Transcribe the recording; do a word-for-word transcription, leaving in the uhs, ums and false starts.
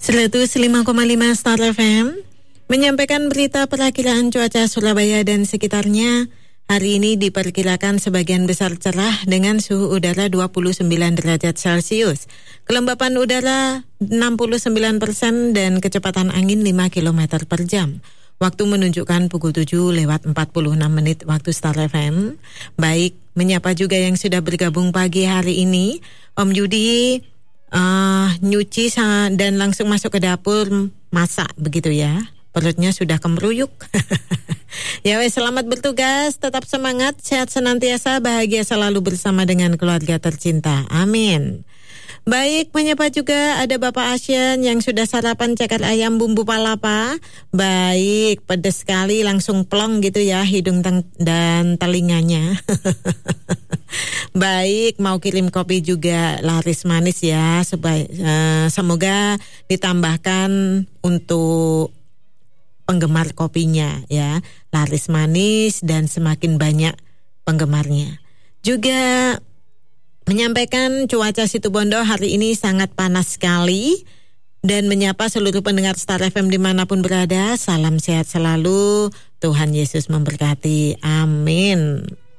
seratus lima koma lima Star F M menyampaikan berita perakiraan cuaca Surabaya dan sekitarnya. Hari ini diperkirakan sebagian besar cerah dengan suhu udara dua puluh sembilan derajat Celcius. Kelembapan udara enam puluh sembilan persen dan kecepatan angin lima kilometer per jam. Waktu menunjukkan pukul tujuh lewat empat puluh enam menit waktu Star F M. Baik, menyapa juga yang sudah bergabung pagi hari ini. Om Yudi uh, nyuci dan langsung masuk ke dapur masak begitu ya. Perutnya sudah kemeruyuk. Ya wes, selamat bertugas, tetap semangat, sehat senantiasa, bahagia selalu bersama dengan keluarga tercinta. Amin. Baik, menyapa juga ada Bapak Asyen yang sudah sarapan ceker ayam bumbu palapa. Baik, pedes sekali, langsung plong gitu ya hidung teng- dan telinganya. Baik, mau kirim kopi juga laris manis ya. Seba- uh, semoga ditambahkan untuk penggemar kopinya ya, laris manis dan semakin banyak penggemarnya. Juga menyampaikan cuaca Situbondo hari ini sangat panas sekali dan menyapa seluruh pendengar Star F M dimanapun berada. Salam sehat selalu, Tuhan Yesus memberkati, amin.